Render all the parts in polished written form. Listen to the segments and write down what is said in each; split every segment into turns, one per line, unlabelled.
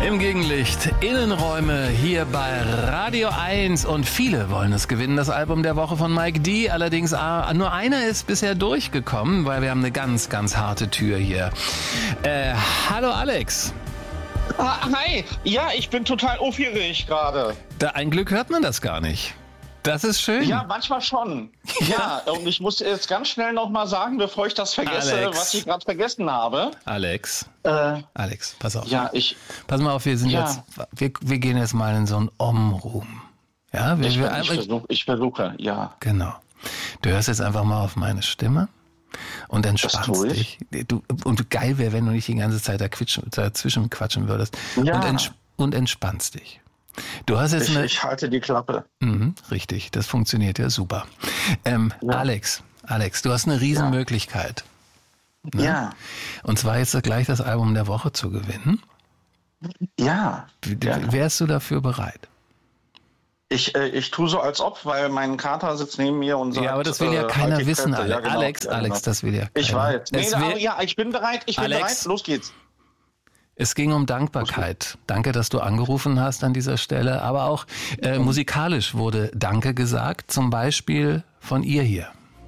Im Gegenlicht, Innenräume hier bei Radio 1 und viele wollen es gewinnen, das Album der Woche von Mike D. Allerdings nur einer ist bisher durchgekommen, weil wir haben eine ganz, ganz harte Tür hier. Hallo Alex.
Hi, ja, ich bin total aufgeregt gerade.
Ein Glück hört man das gar nicht. Das ist schön.
Ja, manchmal schon. Ja, und ich muss jetzt ganz schnell nochmal sagen, bevor ich das vergesse,
Alex.
was ich gerade vergessen habe.
Alex, pass auf.
Ja,
Pass mal auf, wir sind jetzt, wir gehen jetzt mal in so einen Om-Room. Ja,
ich versuche, ja.
Genau. Du hörst jetzt einfach mal auf meine Stimme und entspannst dich. Und geil wäre, wenn du nicht die ganze Zeit dazwischen quatschen würdest.
Ja.
Und entspannst dich. Du hast jetzt
ich halte die Klappe.
Richtig, das funktioniert ja super. Alex, du hast eine Riesenmöglichkeit. Ne?
Ja.
Und zwar jetzt gleich das Album der Woche zu gewinnen.
Ja.
Wärst du dafür bereit?
Ich tue so als ob, weil mein Kater sitzt neben mir und sagt...
Ja, aber das will ja keiner wissen,
Ja, genau.
Alex, das will ja keiner.
Ich weiß. Ich bin bereit, los geht's.
Es ging um Dankbarkeit. Danke, dass du angerufen hast an dieser Stelle. Aber auch musikalisch wurde Danke gesagt, zum Beispiel von ihr hier.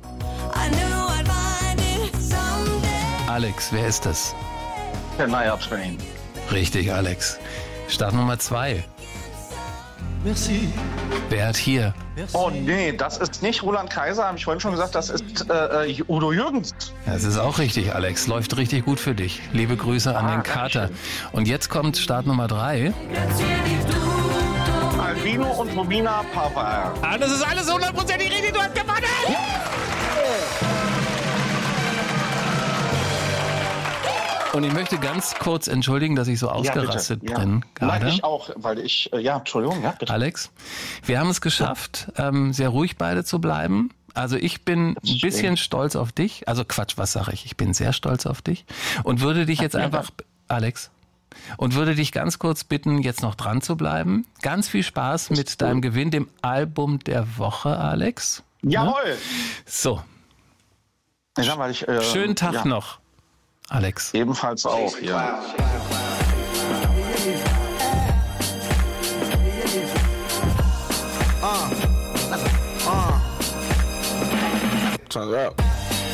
Alex, wer ist das?
Shania Twain.
Richtig, Alex. Start Nummer 2.
Merci.
Wer hat hier?
Oh nee, das ist nicht Roland Kaiser, habe ich vorhin schon gesagt, das ist Udo Jürgens.
Das ist auch richtig, Alex. Läuft richtig gut für dich. Liebe Grüße an den Kater. Und jetzt kommt Start Nummer 3.
Albino und Romina Pavard.
Das ist alles 100% richtig, du hast gewonnen! Und ich möchte ganz kurz entschuldigen, dass ich so ausgerastet bin gerade.
Nein, ich auch, weil ich, Entschuldigung, bitte.
Alex, wir haben es geschafft, sehr ruhig beide zu bleiben. Also ich bin ein bisschen stolz auf dich. Also Quatsch, was sage ich? Ich bin sehr stolz auf dich. Und würde dich jetzt einfach, Alex, und würde dich ganz kurz bitten, jetzt noch dran zu bleiben. Ganz viel Spaß mit deinem Gewinn, dem Album der Woche, Alex.
Jawohl.
So.
Ja, weil ich,
schönen Tag noch, Alex.
Ebenfalls auch, ja.
Turn it up.